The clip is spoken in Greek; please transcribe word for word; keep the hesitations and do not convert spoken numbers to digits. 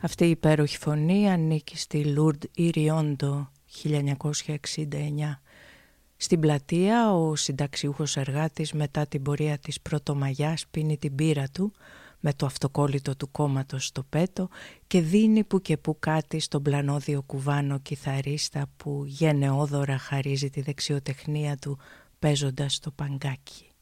Αυτή η υπέροχη φωνή ανήκει στη Λουρντ Ιριόντο χίλια εννιακόσια εξήντα εννιά. Στην πλατεία ο συνταξιούχος εργάτης μετά την πορεία της Πρωτομαγιάς πίνει την μπύρα του με το αυτοκόλλητο του κόμματος στο πέτο και δίνει που και που κάτι στον πλανόδιο κουβάνο κιθαρίστα που γενναιόδωρα χαρίζει τη δεξιοτεχνία του παίζοντας το παγκάκι.